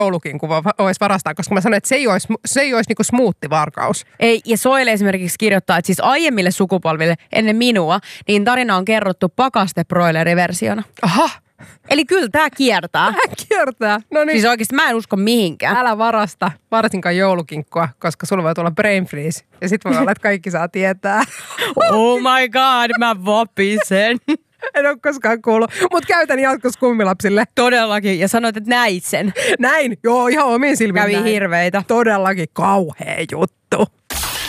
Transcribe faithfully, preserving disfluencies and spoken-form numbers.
joulukinkun olisi varastaa, koska mä sanoin, että se ei olisi, se ei olisi niinku smoothivarkaus. Ei, ja Soile esimerkiksi kirjoittaa, että siis aiemmille sukupolville ennen minua, niin tarina on kerrottu pakastebroileriversiona. Aha. Eli kyllä tää kiertää. Tää kiertää. No niin. Siis oikeesti mä en usko mihinkään. Älä varasta varsinkaan joulukinkkua, koska sulla voi tulla brain freeze. Ja sit voi olla, että kaikki saa tietää. Oh my god, mä vapisen. En ole koskaan kuullut, mutta käytän jatkossa kummilapsille. Todellakin, ja sanoit, että näit sen. Näin, joo, ihan omiin silmin Kävi näin. hirveitä. Todellakin kauhea juttu.